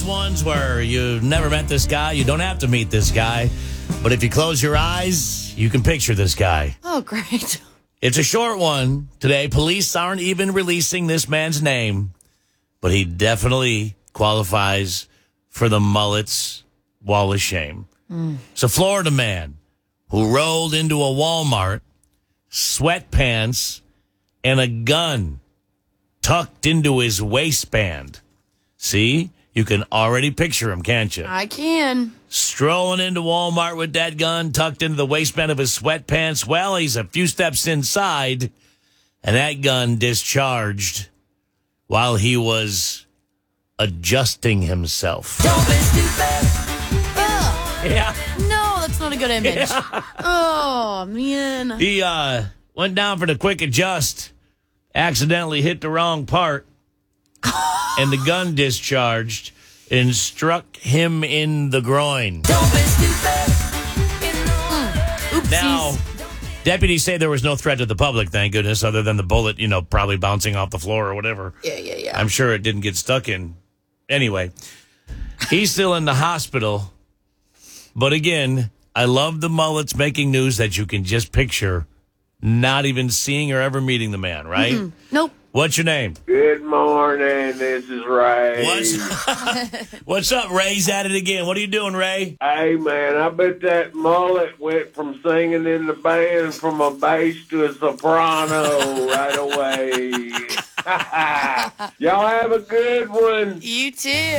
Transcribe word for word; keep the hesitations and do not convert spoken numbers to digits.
ones where you've never met this guy. You don't have to meet this guy. But if you close your eyes, you can picture this guy. Oh, great. It's a short one today. Police aren't even releasing this man's name, but he definitely qualifies for the mullet's wall of shame. Mm. It's a Florida man who rolled into a Walmart, sweatpants, and a gun tucked into his waistband. See? You can already picture him, can't you? I can. Strolling into Walmart with that gun tucked into the waistband of his sweatpants. Well, he's a few steps inside, and that gun discharged while he was adjusting himself. Don't be stupid. Ugh. Yeah. No, that's not a good image. Yeah. Oh, man. He uh, went down for the quick adjust, accidentally hit the wrong part, and the gun discharged and struck him in the groin. Don't be stupid. Mm. Now, deputies say there was no threat to the public, thank goodness, other than the bullet, you know, probably bouncing off the floor or whatever. Yeah, yeah, yeah. I'm sure it didn't get stuck in. Anyway, he's still in the hospital. But again, I love the mullets making news that you can just picture, not even seeing or ever meeting the man, right? Mm-mm. Nope. What's your name? Good morning, this is Ray. What's, What's up, Ray's at it again. What are you doing, Ray? Hey, man, I bet that mullet went from singing in the band from a bass to a soprano right away. Y'all have a good one. You too.